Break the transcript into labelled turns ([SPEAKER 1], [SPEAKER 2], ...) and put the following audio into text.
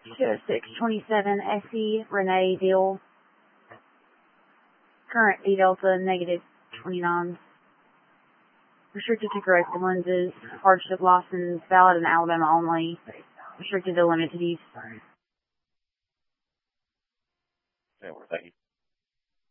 [SPEAKER 1] 20627 SE, Renee Deal. Current D Delta negative 29. Restricted to corrective lenses. Hardship license valid in Alabama only. Restricted to limited use.
[SPEAKER 2] Yeah, well, thank you.